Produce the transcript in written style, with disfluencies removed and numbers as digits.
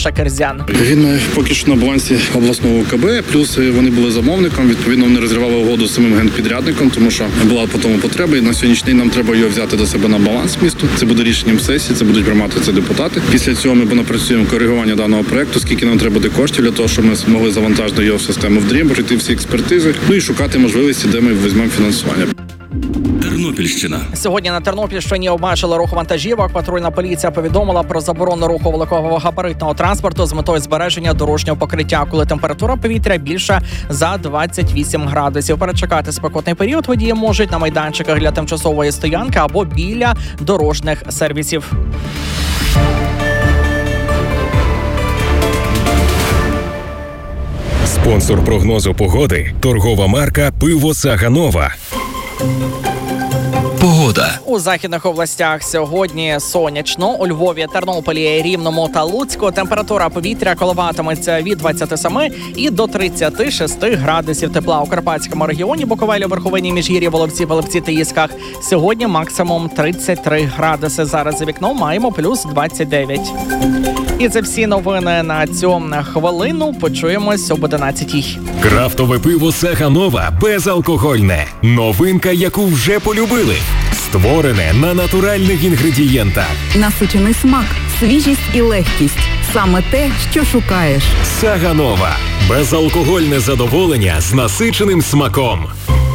Шакерзян. Він поки що на балансі обласного УКБ, плюс вони були замовником, відповідно вони розривали угоду з самим генпідрядником, тому що була по тому потреба, і на сьогоднішній день нам треба його взяти до себе на баланс місту. Це буде рішенням сесії, це будуть приймати це депутати. Після цього ми напрацюємо коригування даного проекту, скільки нам треба буде коштів для того, щоб ми змогли завантажити його в систему в дрім, пройти всі експертизи, ну і шукати можливості, де ми візьмемо фінансування. Тернопільщина. Сьогодні на Тернопільщині обмежили рух вантажівок. Патрульна поліція повідомила про заборону руху великого габаритного транспорту з метою збереження дорожнього покриття, коли температура повітря більша за 28 градусів. Перечекати спекотний період водії можуть на майданчиках для тимчасової стоянки або біля дорожніх сервісів. Спонсор прогнозу погоди – торгова марка «Пиво Саганова». Погода. У західних областях сьогодні сонячно. У Львові, Тернополі, Рівному та Луцьку температура повітря коливатиметься від 27 і до 36 градусів тепла. У Карпатському регіоні, Буковелі, Верховині, Міжгір'ї, Воловці, Пилипці та Їсках сьогодні максимум 33 градуси. Зараз за вікном маємо плюс 29. І це всі новини на цю хвилину. Почуємось об 11-й. Крафтове пиво Саганова безалкогольне. Новинка, яку вже полюбили. Створене на натуральних інгредієнтах. Насичений смак, свіжість і легкість. Саме те, що шукаєш. Саганова. Безалкогольне задоволення з насиченим смаком.